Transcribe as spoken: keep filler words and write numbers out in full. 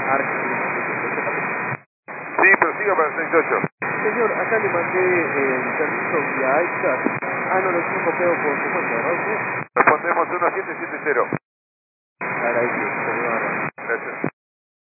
Sí, pero siga para el sesenta y ocho. Señor, acá le mandé el permiso vía iChat. Ah, no, lo hice un copio por su cuenta, ¿verdad? Respondemos uno siete siete cero. Agradecido, señor. Gracias.